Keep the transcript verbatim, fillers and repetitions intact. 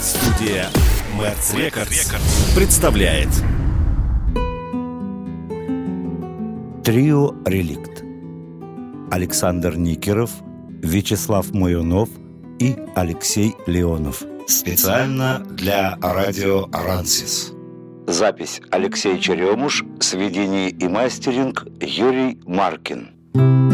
Студия Мэрц Рекордс представляет Трио «Реликт». Александр Никеров, Вячеслав Моюнов и Алексей Леонов. Специально для радио «Арансис». Запись Алексей Черемуш, сведение и мастеринг Юрий Маркин.